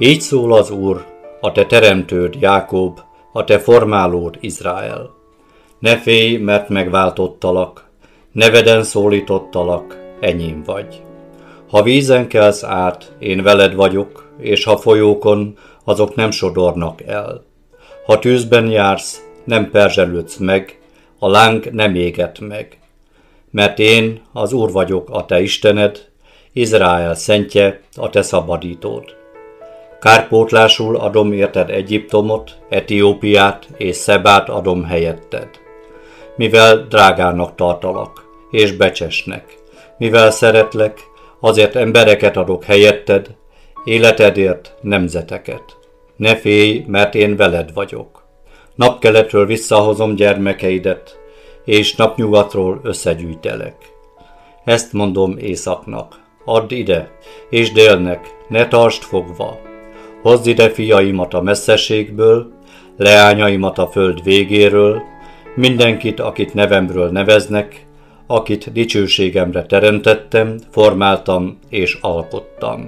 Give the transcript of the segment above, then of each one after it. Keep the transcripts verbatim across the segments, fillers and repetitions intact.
Így szól az Úr, a te teremtőd Jákob, a te formálód Izrael. Ne félj, mert megváltottalak, neveden szólítottalak, enyém vagy. Ha vízen kelsz át, én veled vagyok, és ha folyókon, azok nem sodornak el. Ha tűzben jársz, nem perzselődsz meg, a láng nem éget meg. Mert én, az Úr vagyok, a te Istened, Izrael szentje, a te szabadítód. Kárpótlásul adom érted Egyiptomot, Etiópiát és Szebát adom helyetted. Mivel drágának tartalak, és becsesnek, mivel szeretlek, azért embereket adok helyetted, életedért nemzeteket. Ne félj, mert én veled vagyok. Napkeletről visszahozom gyermekeidet, és napnyugatról összegyűjtelek. Ezt mondom északnak, add ide, és délnek, ne tartsd fogva. Hozd ide fiaimat a messzeségből, leányaimat a föld végéről, mindenkit, akit nevemről neveznek, akit dicsőségemre teremtettem, formáltam és alkottam.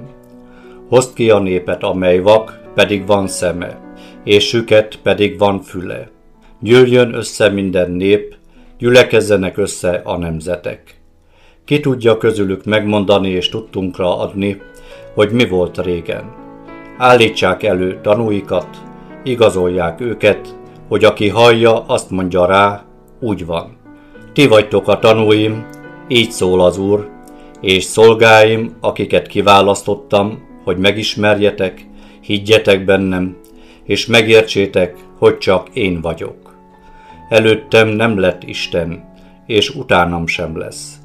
Hozd ki a népet, amely vak, pedig van szeme, és süket, pedig van füle. Gyűljön össze minden nép, gyülekezzenek össze a nemzetek. Ki tudja közülük megmondani és tudtunkra adni, hogy mi volt régen. Állítsák elő tanúikat, igazolják őket, hogy aki hallja, azt mondja rá, úgy van. Ti vagytok a tanúim, így szól az Úr, és szolgáim, akiket kiválasztottam, hogy megismerjetek, higgyetek bennem, és megértsétek, hogy csak én vagyok. Előttem nem lett Isten, és utánam sem lesz.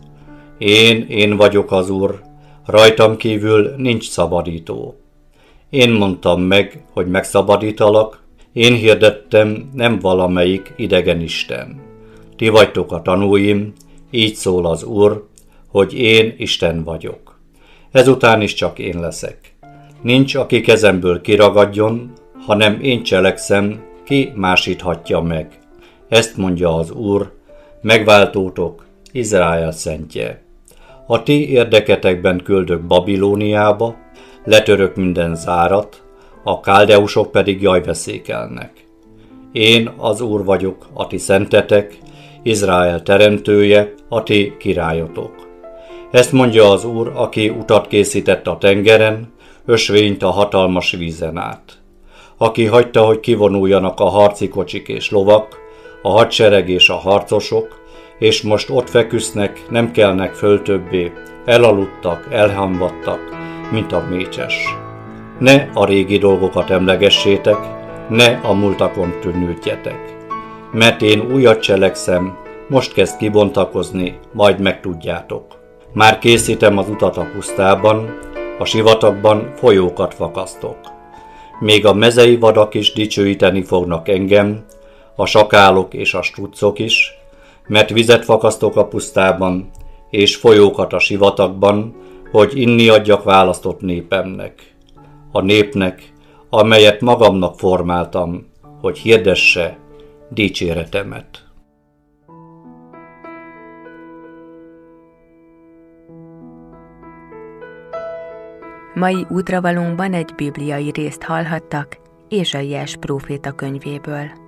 Én, én vagyok az Úr, rajtam kívül nincs szabadító. Én mondtam meg, hogy megszabadítalak, én hirdettem, nem valamelyik idegen isten. Ti vagytok a tanúim, így szól az Úr, hogy én Isten vagyok. Ezután is csak én leszek. Nincs, aki kezemből kiragadjon, hanem én cselekszem, ki másíthatja meg. Ezt mondja az Úr, megváltótok, Izrael szentje. A ti érdeketekben küldök Babilóniába, letörök minden zárat, a káldeusok pedig jajveszékelnek. Én az Úr vagyok, a ti szentetek, Izrael teremtője, a ti királyotok. Ezt mondja az Úr, aki utat készített a tengeren, ösvényt a hatalmas vízen át. Aki hagyta, hogy kivonuljanak a harci kocsik és lovak, a hadsereg és a harcosok, és most ott feküsznek, nem kelnek föl többé, elaludtak, elhamvadtak, mint a mécses. Ne a régi dolgokat emlegessétek, ne a múltakon tűnődjetek. Mert én újat cselekszem, most kezd kibontakozni, majd megtudjátok. Már készítem az utat a pusztában, a sivatagban folyókat fakasztok. Még a mezei vadak is dicsőíteni fognak engem, a sakálok és a struccok is, mert vizet fakasztok a pusztában, és folyókat a sivatagban, hogy inni adjak választott népemnek. A népnek, amelyet magamnak formáltam, hogy hirdesse dicséretemet. Mai útravalónkban egy bibliai részt hallhattak Ézsaiás próféta könyvéből.